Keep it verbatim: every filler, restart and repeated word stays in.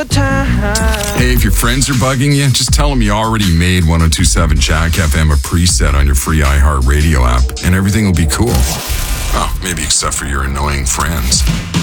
the time. Hey, if your friends are bugging you, just tell them you already made one oh two point seven Jack F M a preset on your free iHeartRadio app, and everything will be cool. Oh, maybe except for your annoying friends.